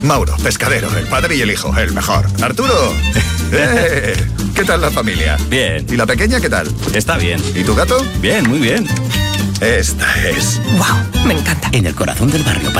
Mauro, pescadero, el padre y el hijo, el mejor. Arturo, ¿qué tal la familia? Bien. ¿Y la pequeña qué tal? Está bien. ¿Y tu gato? Bien, muy bien. Esta es... ¡Wow! Me encanta. En el corazón del barrio,